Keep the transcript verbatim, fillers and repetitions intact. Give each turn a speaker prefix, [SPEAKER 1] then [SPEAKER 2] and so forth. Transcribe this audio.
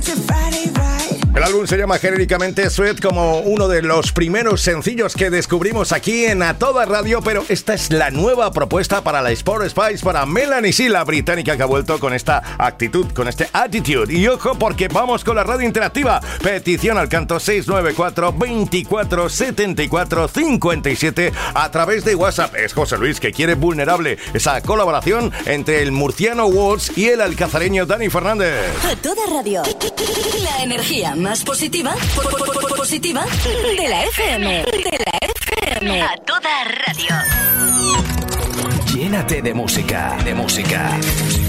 [SPEAKER 1] El álbum se llama genéricamente Sweat, como uno de los primeros sencillos que descubrimos aquí en A Toda Radio, pero esta es la nueva propuesta para la Sport Spice, para Melanie C, la británica que ha vuelto con esta actitud, con este attitude. Y ojo, porque vamos con la radio interactiva. Petición al canto seis nueve cuatro, veinticuatro, setenta y cuatro, cincuenta y siete a través de WhatsApp. Es José Luis, que quiere Vulnerable, esa colaboración entre el murciano Watts y el alcazareño Dani Fernández.
[SPEAKER 2] A Toda Radio, la energía más positiva, positiva de la F M, de la F M. A Toda Radio.
[SPEAKER 3] Llénate de música, de música.